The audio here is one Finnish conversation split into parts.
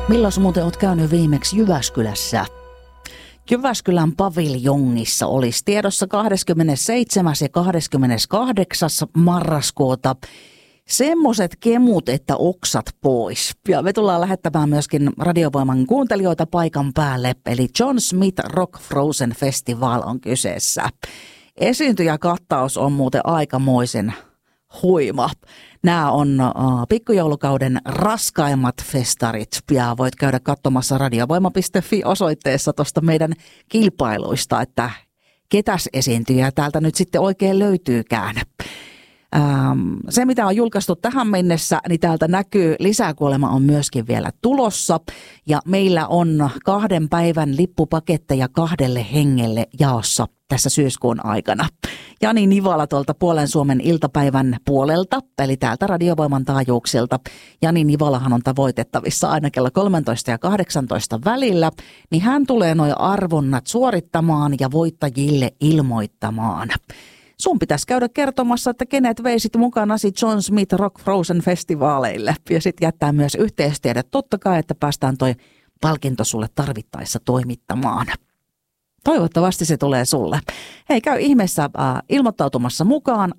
Milloin muuten olet käynyt viimeksi Jyväskylässä? Jyväskylän paviljongissa olisi tiedossa 27. ja 28. marraskuuta semmoiset kemut, että oksat pois. Ja me tullaan lähettämään myöskin Radiovoiman kuuntelijoita paikan päälle, eli John Smith Rock Frozen Festival on kyseessä. Esiintyjäkattaus on muuten aikamoisen huima. Nämä on pikkujoulukauden raskaimmat festarit ja voit käydä katsomassa radiovoima.fi-osoitteessa tuosta meidän kilpailuista, että ketäs esiintyjä täältä nyt sitten oikein löytyykään. Se, mitä on julkaistu tähän mennessä, niin täältä näkyy, lisäkuolema on myöskin vielä tulossa. Ja meillä on 2 päivän lippupaketteja 2 hengelle jaossa tässä syyskuun aikana. Jani Nivala tuolta Puolen Suomen iltapäivän puolelta, eli täältä Radiovoiman taajuuksilta. Jani Nivalahan on tavoitettavissa aina kello 13 ja 18 välillä, niin hän tulee nuo arvonnat suorittamaan ja voittajille ilmoittamaan. Sun pitäisi käydä kertomassa, että kenet veisit mukanasi John Smith Rock Frozen Festivaaleille. Ja sitten jättää myös yhteystiedot totta kai, että päästään toi palkinto sulle tarvittaessa toimittamaan. Toivottavasti se tulee sulle. Hei, käy ihmeessä ilmoittautumassa mukaan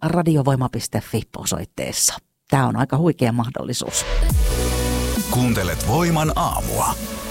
radiovoima.fi-osoitteessa. Tämä on aika huikea mahdollisuus. Kuuntelet Voiman aamua.